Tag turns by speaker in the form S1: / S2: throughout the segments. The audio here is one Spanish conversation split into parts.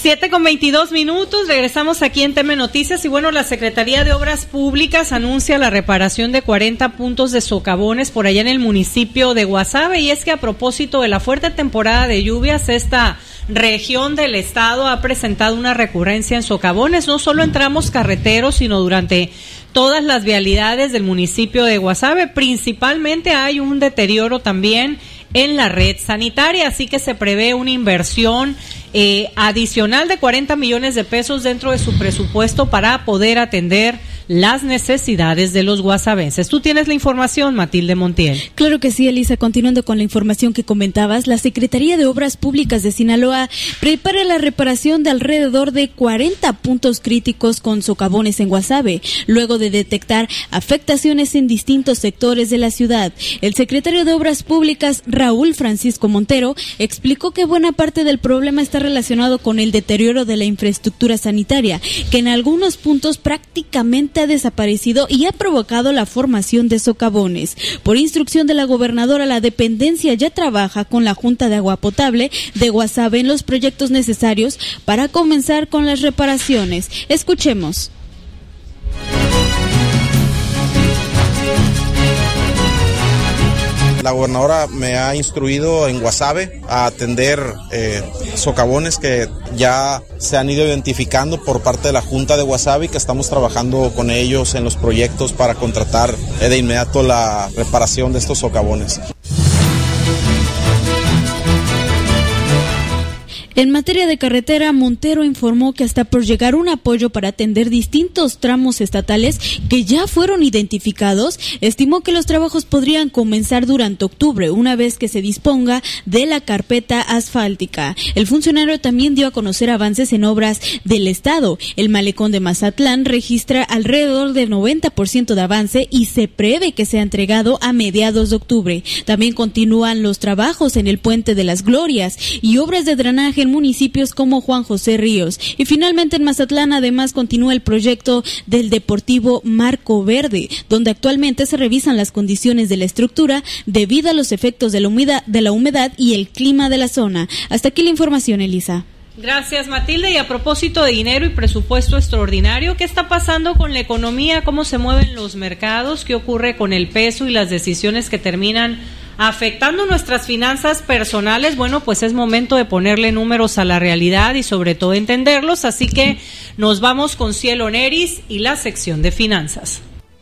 S1: 7:22, regresamos aquí en TM Noticias y bueno, la Secretaría de Obras Públicas anuncia la reparación de 40 puntos de socavones por allá en el municipio de Guasave, y es que a propósito de la fuerte temporada de lluvias, esta región del estado ha presentado una recurrencia en socavones, no solo en tramos carreteros, sino durante todas las vialidades del municipio de Guasave. Principalmente hay un deterioro también en la red sanitaria, así que se prevé una inversión adicional de 40 millones de pesos dentro de su presupuesto para poder atender las necesidades de los guasavenses. Tú tienes la información, Matilde Montiel.
S2: Claro que sí, Elisa. Continuando con la información que comentabas, la Secretaría de Obras Públicas de Sinaloa prepara la reparación de alrededor de 40 puntos críticos con socavones en Guasave, luego de detectar afectaciones en distintos sectores de la ciudad. El secretario de Obras Públicas, Raúl Francisco Montero, explicó que buena parte del problema está relacionado con el deterioro de la infraestructura sanitaria, que en algunos puntos prácticamente ha desaparecido y ha provocado la formación de socavones. Por instrucción de la gobernadora, la dependencia ya trabaja con la Junta de Agua Potable de Guasave en los proyectos necesarios para comenzar con las reparaciones. Escuchemos.
S3: La gobernadora me ha instruido en Guasave a atender socavones que ya se han ido identificando por parte de la Junta de Guasave y que estamos trabajando con ellos en los proyectos para contratar de inmediato la reparación de estos socavones.
S2: En materia de carretera, Montero informó que está por llegar un apoyo para atender distintos tramos estatales que ya fueron identificados. Estimó que los trabajos podrían comenzar durante octubre, una vez que se disponga de la carpeta asfáltica. El funcionario también dio a conocer avances en obras del estado. El malecón de Mazatlán registra alrededor del 90% de avance y se prevé que sea entregado a mediados de octubre. También continúan los trabajos en el Puente de las Glorias y obras de drenaje en municipios como Juan José Ríos. Y finalmente en Mazatlán además continúa el proyecto del Deportivo Marco Verde, donde actualmente se revisan las condiciones de la estructura debido a los efectos de la humedad y el clima de la zona. Hasta aquí la información, Elisa.
S1: Gracias, Matilde. Y a propósito de dinero y presupuesto extraordinario, ¿qué está pasando con la economía? ¿Cómo se mueven los mercados? ¿Qué ocurre con el peso y las decisiones que terminan afectando nuestras finanzas personales? Bueno, pues es momento de ponerle números a la realidad y sobre todo entenderlos, así que nos vamos con Cielo Neris y la sección de finanzas.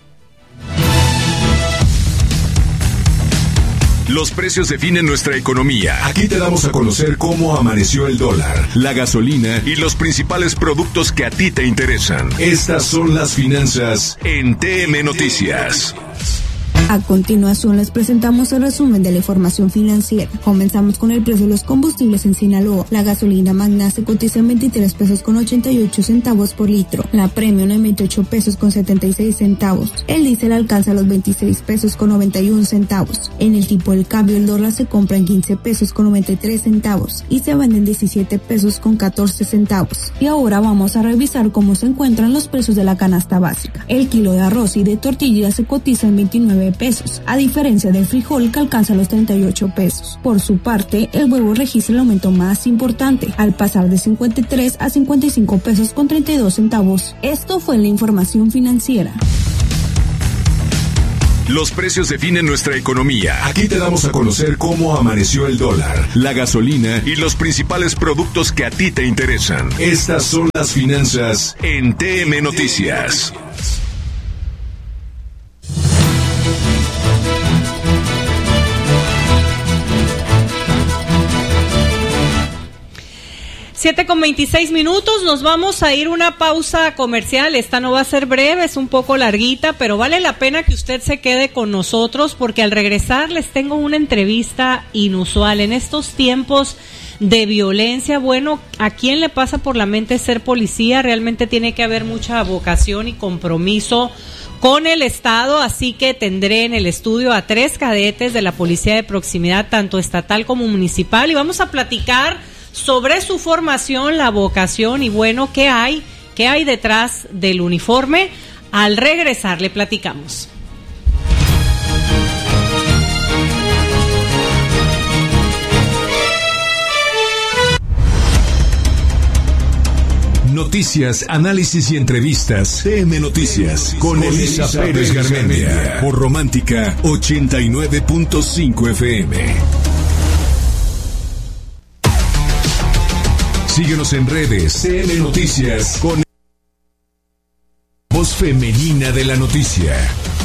S4: Los precios definen nuestra economía. Aquí te damos a conocer cómo amaneció el dólar, la gasolina y los principales productos que a ti te interesan. Estas son las finanzas en TM Noticias.
S5: A continuación les presentamos el resumen de la información financiera. Comenzamos con el precio de los combustibles en Sinaloa. La gasolina Magna se cotiza en 23 pesos con 88 centavos por litro. La Premium en 28 pesos con 76 centavos. El diésel alcanza los 26 pesos con 91 centavos. En el tipo del cambio, el dólar se compra en 15 pesos con 93 centavos y se vende en 17 pesos con 14 centavos. Y ahora vamos a revisar cómo se encuentran los precios de la canasta básica. El kilo de arroz y de tortilla se cotiza en 29 pesos, a diferencia del frijol que alcanza los 38 pesos. Por su parte, el huevo registra el aumento más importante, al pasar de 53 a 55 pesos con 32 centavos. Esto fue la información financiera.
S4: Los precios definen nuestra economía. Aquí te damos a conocer cómo amaneció el dólar, la gasolina y los principales productos que a ti te interesan. Estas son las finanzas en TM Noticias.
S1: Con 26 minutos, nos vamos a ir una pausa comercial. Esta no va a ser breve, es un poco larguita, pero vale la pena que usted se quede con nosotros porque al regresar les tengo una entrevista inusual. En estos tiempos de violencia, bueno, ¿a quién le pasa por la mente ser policía? Realmente tiene que haber mucha vocación y compromiso con el Estado, así que tendré en el estudio a 3 cadetes de la Policía de Proximidad, tanto estatal como municipal, y vamos a platicar sobre su formación, la vocación y bueno, ¿qué hay detrás del uniforme? Al regresar le platicamos.
S4: Noticias, análisis y entrevistas. CM Noticias con Elisa Pérez Garmendia. Por Romántica 89.5 FM. Síguenos en redes. CM Noticias con voz femenina de la noticia.